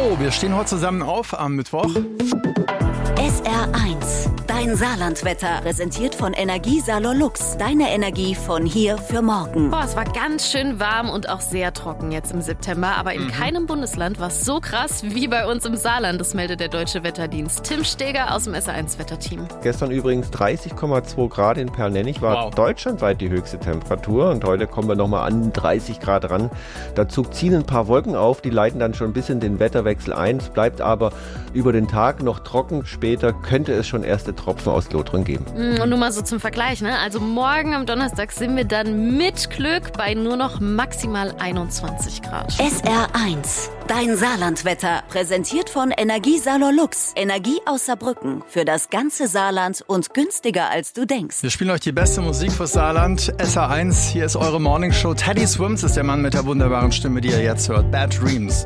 So, wir stehen heute zusammen auf am Mittwoch. SR1, dein Saarlandwetter, präsentiert von Energiesalor Lux. Deine Energie von hier für morgen. Es war ganz schön warm und auch sehr trocken jetzt im September, aber in keinem Bundesland war es so krass wie bei uns im Saarland, das meldet der Deutsche Wetterdienst. Tim Steger aus dem SR1-Wetterteam. Gestern übrigens 30,2 Grad in Perlnennig war deutschlandweit die höchste Temperatur und heute kommen wir nochmal an 30 Grad ran. Dazu ziehen ein paar Wolken auf, die leiten dann schon ein bisschen den Wetterwechsel ein. Es bleibt aber über den Tag noch trocken. Später könnte es schon erste Tropfen aus Lothringen geben. Und nur mal so zum Vergleich, ne? Also morgen am Donnerstag sind wir dann mit Glück bei nur noch maximal 21 Grad. SR1, dein Saarlandwetter, präsentiert von Energiesalor Lux. Energie aus Saarbrücken für das ganze Saarland und günstiger als du denkst. Wir spielen euch die beste Musik fürs Saarland. SR1, hier ist eure Morningshow. Teddy Swims ist der Mann mit der wunderbaren Stimme, die ihr jetzt hört. Bad Dreams.